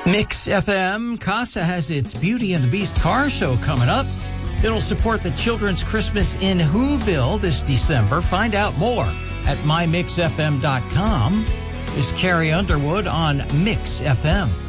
Mix FM. Casa has its Beauty and the Beast car show coming up. It'll support the Children's Christmas in Whoville this December. Find out more at mymixfm.com. Is Carrie Underwood on Mix FM.